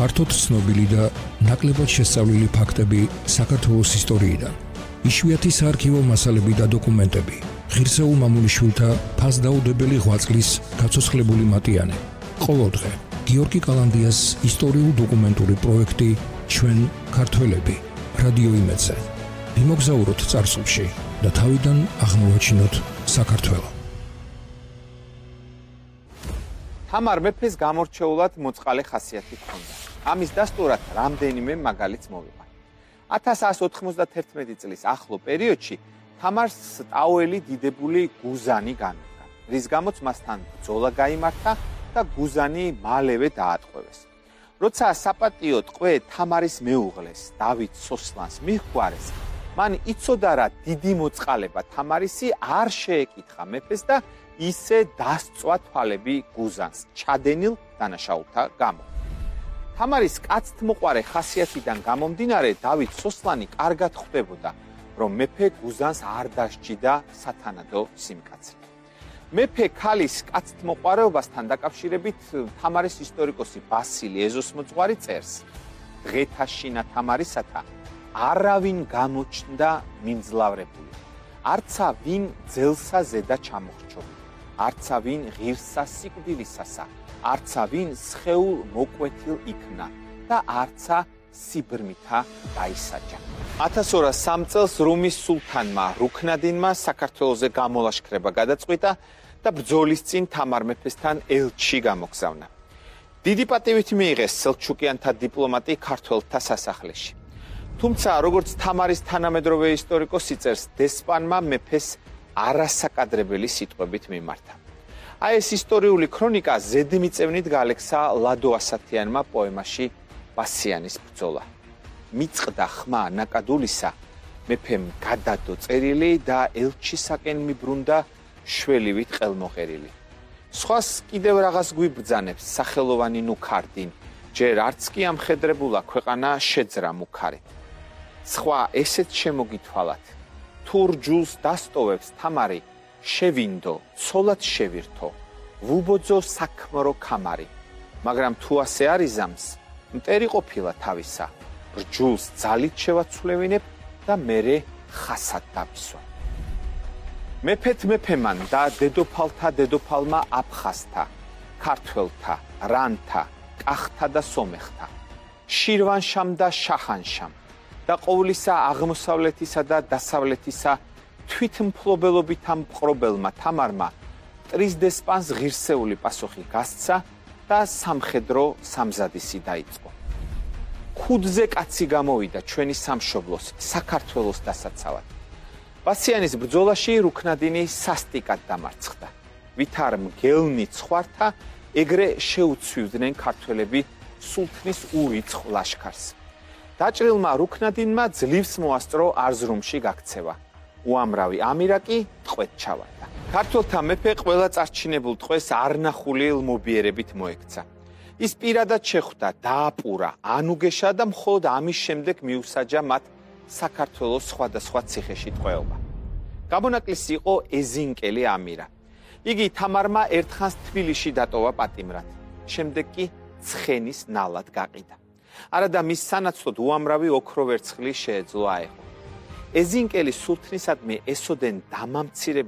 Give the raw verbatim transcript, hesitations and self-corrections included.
ფართოდ ცნობილი და ნაკლებად შესწავლილი ფაქტები საქართველოს ისტორიიდან. იშვიათი საარქივო მასალები და დოკუმენტები. ღირსეულ მამულიშვილთა ფასდაუდებელი ღვაწლის გაცოცხლებული მატიანე. ყოველდღე გიორგი კალანდიას ისტორიულ-დოკუმენტური პროექტი ჩვენ ქართველები რადიო იმედზე. ვიმოგზაუროთ წარსულში და თავიდან აღმოვაჩინოთ საქართველო. თამარ მეფეს გამორჩეულად მოწყალე ხასიათი ჰქონდა. ამის დასტურად რამდენიმე მაგალითს მოვიყვანე. ათას ათას ოთხმოცდაათი წლის ახლო პერიოდში თამარს ტაოელი დიდებული გუზანი განუდგა, რის გამოც მასთან ბრძოლა გაიმართა და გუზანი მალევე დაატყვევეს. როცა საპატიო ტყვე თამარის მეუღლეს, დავით სოსლანს მიჰგვარეს, მან იცოდა რა დიდი მოწყალება თამარისი არ შეეკითხა მეფეს და ისე დასწვა თვალები გუზანს, ჩადენილ დანაშაულთა გამო. თამარის კაცთმოყვარე ხასიათიდან გამომდინარე, დავით სოსლანი კარგად ხვდებოდა, რომ მეფე გუზანს არ დასჯიდა სათანადო სიმკაცრე. მეფე ქალის კაცთმოყვარეობასთან დაკავშირებით თამარის ისტორიკოსი ბასილი ეზოსმოძღვარი წერს: დღეთა შინა თამარისათა არავინ გამოჩნდა მიმძლავრებული, არცა ვინ ძელსა ზედა ჩამოხრჩობი, არცა ვინ ღირსა სიკვდილისასა, არცა ვინ სხეულ მოკვეთილ იქნა და არცა სიბრმითა დაისაჯა. ათას ორას სამ წელს რუმის სულთანმა რუქნადინმა საქართველოზე გამოლაშქრება გადაწყვიტა და ბრძოლის წინ თამარ მეფესთან ელჩი გამოგზავნა. დიდი პატივით მიიღეს სელჩუკიანთა დიპლომატი ქართველთა სასახლეში. თუმცა, როგორც თამარის თანამედროვე ისტორიკოსი წერს, დესპანმა მეფეს არასაკადრებელი სიტყვებით მიმართა. აი ეს ისტორიული ქრონიკა ზედმიწევნით გალექცა ლადო ასათიანმა პოემაში ბასიანის ბრძოლა. მიწყდა ხმა ნაკადულისა, მეფემ გადადო წერილი და ელჩისაკენ მიბრუნდა შველივით ყელმოღერილი. სხვას კიდევ რაღაც გვიბრძანებს სახელოვანი ნუქარდინ, ჯერ არც კი ამხედრებულა ქვეყანა შეძრა მუქარით. სხვა ესეც შემოგითვალათ, თუ რჯულს დასტოვებს თამარი, შევინდო, ცოლად შევირთო, ვუბოძო საქმრო ქამარი, მაგრამ თუ ასე არიზამს, მტერი ყოფილა თავისა, რჯულს ძალით შევაცვლევინებ და მერე ხასად დავისვა. მეფეთ მეფემან და დედოფალთა დედოფალმა აფხაზთა, ქართველთა, რანთა, კახთა და სომეხთა, შირვანშამ და შაჰანშამ და ყოვლისა აღმოსავლეთისა და დასავლეთისა თვითმფლობელობითა მპყრობელმა თამარმა მტრის დესპანს ღირსეული პასუხი გასცა და სამხედრო სამზადისი დაიწყო. ქუდზე კაცი გამოვიდა ჩვენი სამშობლოს, საქართველოს დასაცავად. ბასიანის ბრძოლაში რუქნადინი სასტიკად დამარცხდა. ვითარ მგელნი ცხვართა, ეგრე შეუცვივდნენ ქართველები სულთნის ურიცხ ლაშქარს. დაჭრილმა რუქნადინმა ძლივს მოასწრო არზრუმში გაქცევა. უამრავი ამირაკი ტყვედ ჩავარდა. ქართველთა მეფე ყველა წარჩინებულ ტყვეს არნახული ელმობიერებით მოექცა. ის პირადად შეხვდა, დააპურა, ანუგეშა და მხოლოდ ამის შემდეგ მიუსაჯა მათ საქართველოს სხვადასხვა ციხეში ტყვეობა. გამონაკლისი იყო ეზინკელი ამირა. იგი თამარმა ერთხანს თბილისში დატოვა პატიმრად, შემდეგ კი ცხენის ნალად გაყიდა. არადა მის სანაცვლოდ უამრავი ოქრო ვერცხლი შეეძლო აეღო. ეზინკელი სულთნისადმი ესოდენ დამამცირებელი